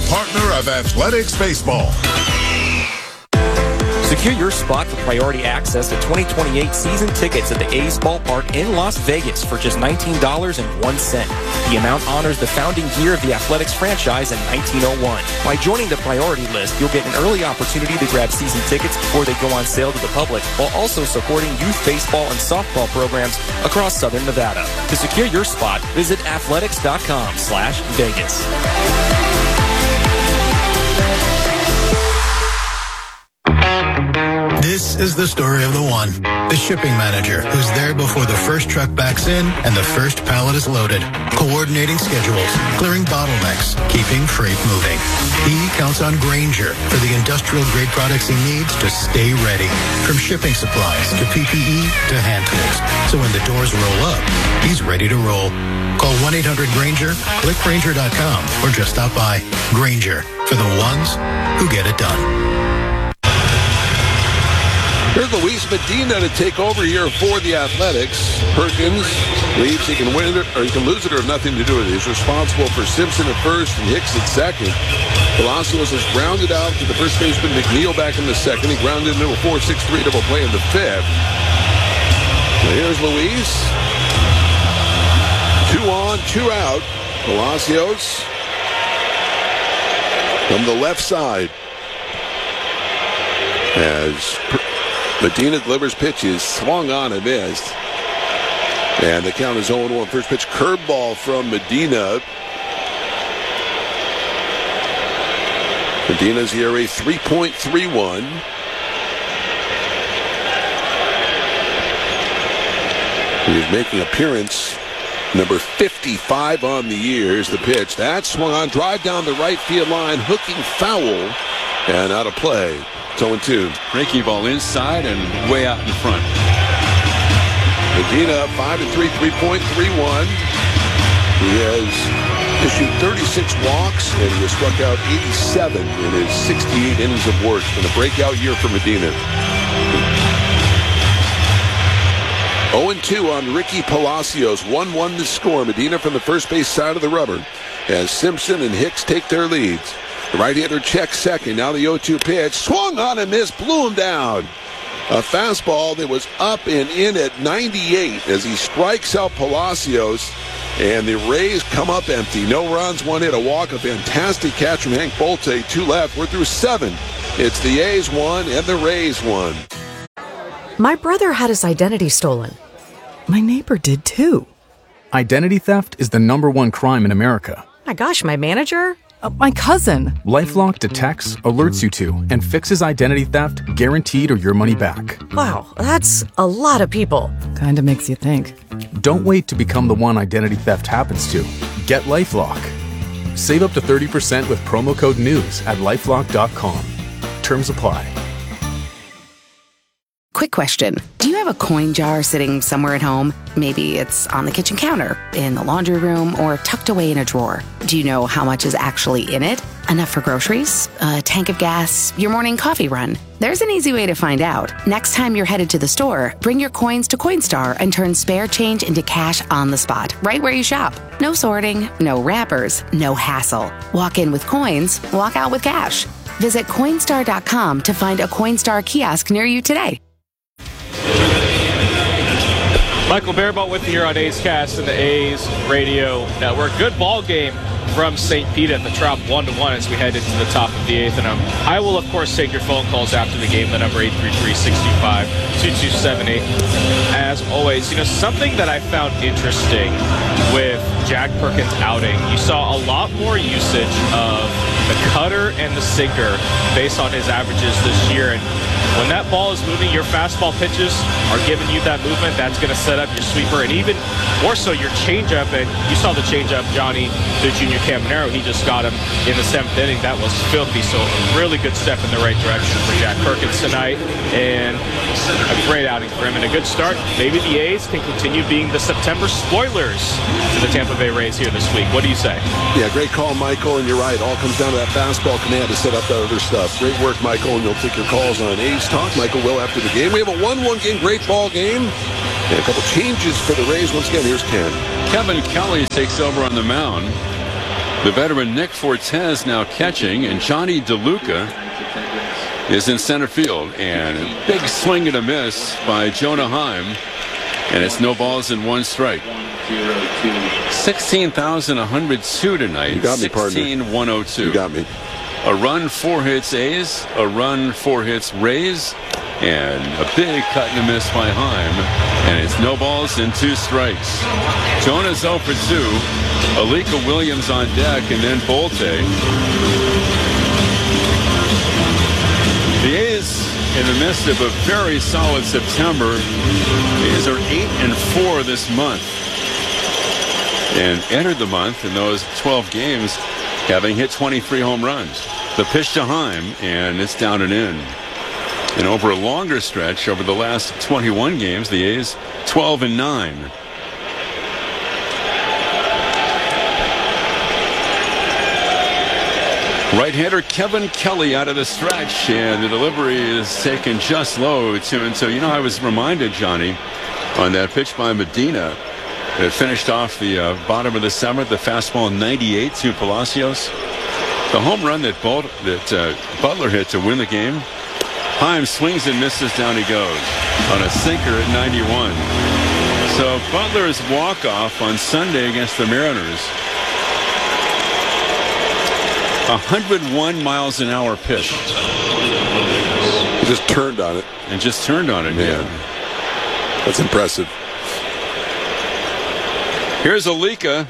partner of Athletics Baseball. Secure your spot for priority access to 2028 season tickets at the A's Ballpark in Las Vegas for just $19.01. The amount honors the founding year of the Athletics franchise in 1901. By joining the priority list, you'll get an early opportunity to grab season tickets before they go on sale to the public, while also supporting youth baseball and softball programs across Southern Nevada. To secure your spot, visit athletics.com/Vegas. This is the story of the one, the shipping manager who's there before the first truck backs in and the first pallet is loaded, coordinating schedules, clearing bottlenecks, keeping freight moving. He counts on Grainger for the industrial-grade products he needs to stay ready, from shipping supplies to PPE to hand tools. So when the doors roll up, he's ready to roll. Call 1-800-GRAINGER, click Grainger.com, or just stop by. Grainger, for the ones who get it done. Here's Luis Medina to take over here for the Athletics. Perkins leaves. He can win it or he can lose it or have nothing to do with it. He's responsible for Simpson at first and Hicks at second. Palacios has grounded out to the first baseman McNeil back in the second. He grounded into a 4-6-3 double play in the fifth. Now here's Luis. 2 on, 2 out. Palacios from the left side. As Medina delivers pitches, swung on and missed. And the count is 0-1. First pitch, curveball from Medina. Medina's ERA 3.31. He's making appearance number 55 on the year. Here's the pitch. That swung on, drive down the right field line, hooking foul, and out of play. 0-2. Breaking ball inside and way out in front. Medina 5-3, 3.31. He has issued 36 walks and he has struck out 87 in his 68 innings of work. It's been a breakout year for Medina. 0-2 on Ricky Palacios. 1-1 to score. Medina from the first base side of the rubber as Simpson and Hicks take their leads. The right-hander checks second. Now the 0-2 pitch. Swung on and missed. Blew him down. A fastball that was up and in at 98 as he strikes out Palacios. And the Rays come up empty. No runs, 1 hit, a walk. A fantastic catch from Hank Bolte. 2 left. We're through 7. It's the A's 1 and the Rays 1. My brother had his identity stolen. My neighbor did too. Identity theft is the #1 crime in America. My gosh, my manager? My cousin. LifeLock detects, alerts you to, and fixes identity theft guaranteed or your money back. Wow, that's a lot of people. Kinda makes you think. Don't wait to become the one identity theft happens to. Get LifeLock. Save up to 30% with promo code NEWS at LifeLock.com. Terms apply. Quick question. Do you have a coin jar sitting somewhere at home? Maybe it's on the kitchen counter, in the laundry room, or tucked away in a drawer. Do you know how much is actually in it? Enough for groceries, a tank of gas, your morning coffee run? There's an easy way to find out. Next time you're headed to the store, bring your coins to Coinstar and turn spare change into cash on the spot, right where you shop. No sorting, no wrappers, no hassle. Walk in with coins, walk out with cash. Visit Coinstar.com to find a Coinstar kiosk near you today. Michael Bearboat with you here on A's Cast and the A's Radio Network. Good ball game from St. Pete at the Trop 1-1 as we head into the top of the 8th inning. I will, of course, take your phone calls after the game, the number 833-625-2278. As always, something that I found interesting with Jack Perkins' outing, you saw a lot more usage of the cutter and the sinker based on his averages this year. And when that ball is moving, your fastball pitches are giving you that movement. That's going to set up your sweeper and even more so your changeup. And you saw the changeup, Johnny, the junior Caminero. He just got him in the 7th inning. That was filthy. So a really good step in the right direction for Jack Perkins tonight. And a great outing for him and a good start. Maybe the A's can continue being the September spoilers to the Tampa Bay Rays here this week. What do you say? Yeah, great call, Michael. And you're right. All comes down to that fastball command to set up that other stuff. Great work, Michael. And you'll take your calls on A's Talk. Michael will after the game. We have a 1-1 game. Great ball game. And a couple changes for the Rays. Once again, here's Ken. Kevin Kelly takes over on the mound. The veteran Nick Fortes now catching, and Johnny DeLuca is in center field. And a big swing and a miss by Jonah Heim, and it's no balls and one strike. 16,102 tonight. You got me, partner. 16,102. You got me. A run, 4 hits A's, a run, 4 hits Rays, and a big cut and a miss by Heim, and it's no balls and 2 strikes. Jonah's 0 for 2. Alika Williams on deck, and then Bolte. The A's, in the midst of a very solid September, the A's are 8-4 this month, and entered the month in those 12 games having hit 23 home runs. The pitch to Heim, and it's down and in. And over a longer stretch, over the last 21 games, the A's 12-9. Right-hander Kevin Kelly out of the stretch, and the delivery is taken just low, 2-2. You know, I was reminded, Johnny, on that pitch by Medina, it finished off the bottom of the 7th, the fastball 98 to Palacios. The home run that Butler hit to win the game. Heim swings and misses, down he goes on a sinker at 91. So Butler's walk-off on Sunday against the Mariners. 101 miles an hour pitch. He just turned on it. And just turned on it, man. Yeah. That's impressive. Here's Alika.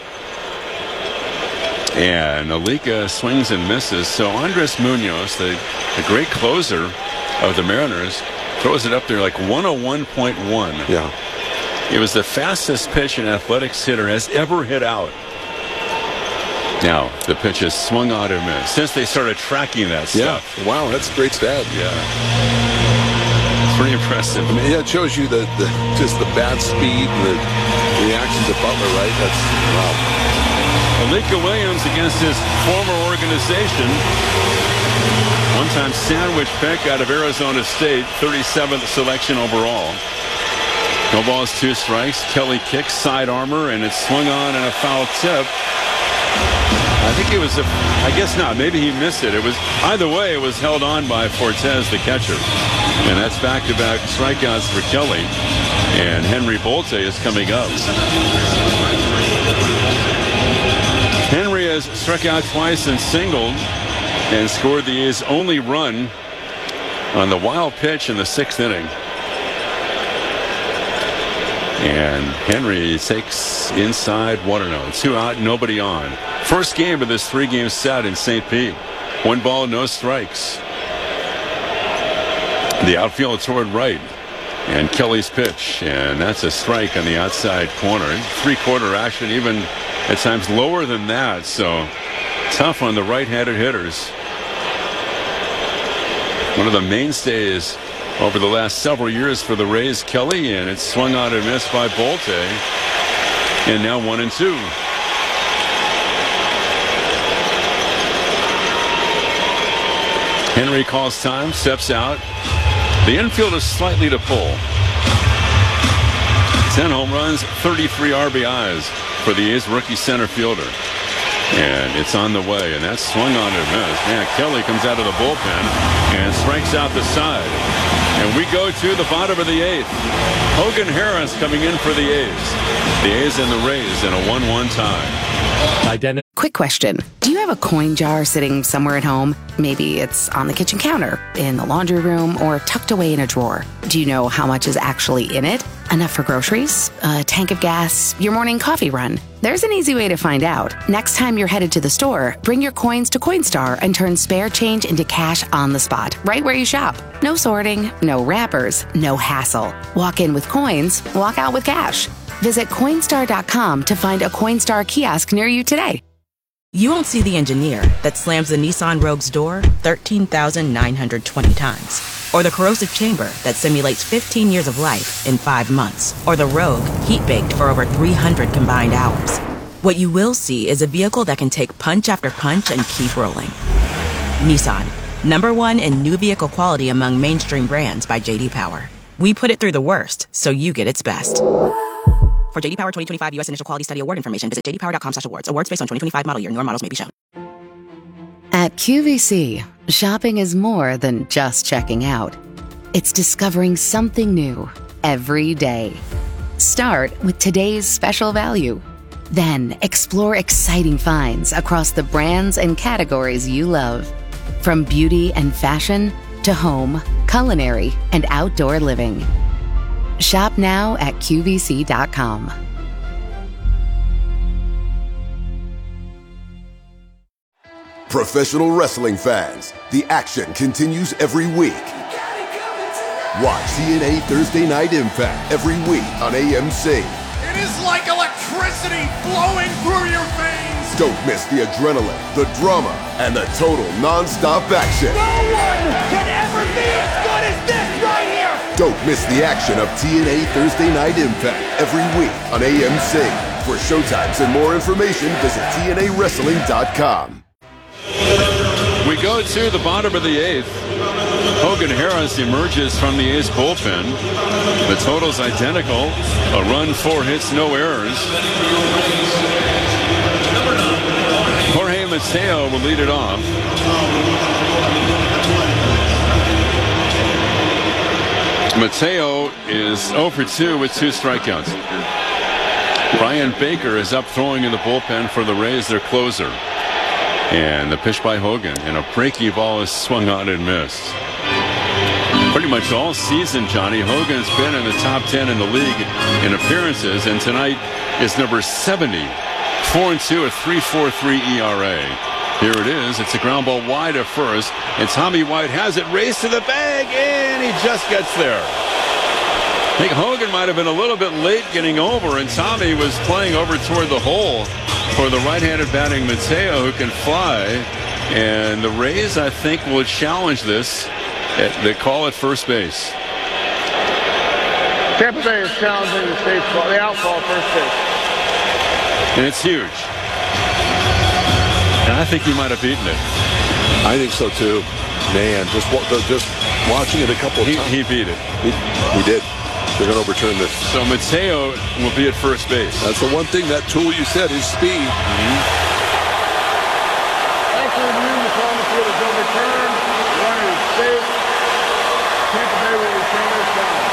And Alika swings and misses. So Andres Munoz, the great closer of the Mariners, throws it up there like 101.1. Yeah. It was the fastest pitch an Athletics hitter has ever hit out. Now, the pitch is swung out and missed since they started tracking that stuff. Yeah. Wow, that's a great stat. Yeah. It's pretty impressive. I mean, yeah, it shows you just the bat speed and the reactions of Butler, right? That's, wow. Alika Williams against his former organization. One-time sandwich pick out of Arizona State, 37th selection overall. No balls, 2 strikes. Kelly kicks, side armor, and it's swung on and a foul tip. I think it was, I guess not. Maybe he missed it. It was, either way, it was held on by Fortes, the catcher. And that's back-to-back strikeouts for Kelly. And Henry Bolte is coming up. Henry has struck out twice and singled and scored the A's only run on the wild pitch in the 6th inning. And Henry takes inside 1-0. 2 out, nobody on. First game of this 3-game set in St. Pete. 1 ball, no strikes. The outfield toward right. And Kelly's pitch. And that's a strike on the outside corner. 3/4 action, even at times lower than that. So tough on the right-handed hitters. One of the mainstays over the last several years for the Rays, Kelly, and it's swung on and missed by Bolte. And now 1-2. Henry calls time, steps out. The infield is slightly to pull. 10 home runs, 33 RBIs for the A's rookie center fielder. And it's on the way, and that's swung on and missed. Man, Kelly comes out of the bullpen and strikes out the side. And we go to the bottom of the 8th. Hogan Harris coming in for the A's. The A's and the Rays in a 1-1 tie. Quick question. Do you have a coin jar sitting somewhere at home? Maybe it's on the kitchen counter, in the laundry room, or tucked away in a drawer. Do you know how much is actually in it? Enough for groceries? A tank of gas? Your morning coffee run? There's an easy way to find out. Next time you're headed to the store, bring your coins to Coinstar and turn spare change into cash on the spot, right where you shop. No sorting, no wrappers, no hassle. Walk in with coins, walk out with cash. Visit Coinstar.com to find a Coinstar kiosk near you today. You won't see the engineer that slams the Nissan Rogue's door 13,920 times. Or the corrosive chamber that simulates 15 years of life in 5 months. Or the Rogue heat-baked for over 300 combined hours. What you will see is a vehicle that can take punch after punch and keep rolling. Nissan, #1 in new vehicle quality among mainstream brands by J.D. Power. We put it through the worst, so you get its best. For JD Power 2025 U.S. Initial Quality Study Award information, visit jdpower.com/awards. Awards based on 2025 model year. Newer models may be shown. At QVC, shopping is more than just checking out. It's discovering something new every day. Start with today's special value. Then explore exciting finds across the brands and categories you love. From beauty and fashion to home, culinary, and outdoor living. Shop now at QVC.com. Professional wrestling fans, the action continues every week. Watch TNA Thursday Night Impact every week on AMC. It is like electricity flowing through your veins. Don't miss the adrenaline, the drama, and the total non-stop action. No one can ever be as good as this right here. Don't miss the action of TNA Thursday Night Impact every week on AMC. For showtimes and more information, visit TNAWrestling.com. We go to the bottom of the 8th. Hogan Harris emerges from the A's bullpen. The total's identical. A run, 4 hits, no errors. Jorge Mateo will lead it off. Mateo is 0 for 2 with 2 strikeouts. Brian Baker is up throwing in the bullpen for the Rays, their closer. And the pitch by Hogan, and a breaky ball is swung on and missed. Pretty much all season, Johnny, Hogan's been in the top 10 in the league in appearances, and tonight is number 70. 4-2, a 3.43 ERA. Here it is. It's a ground ball wide at first, and Tommy White has it, raced to the bag, and he just gets there. I think Hogan might have been a little bit late getting over, and Tommy was playing over toward the hole for the right-handed batting Mateo, who can fly. And the Rays, I think, will challenge this. They call it first base. Tampa Bay is challenging the outcall first base. And it's huge. And I think he might have beaten it. I think so, too. Man, just watching it a couple of times. He beat it. He did. They're going to overturn this. So Mateo will be at first base. That's the one thing, that tool you said, is speed. After reviewing the call, the field is overturned. The runner is safe. Tampa Bay will return this down.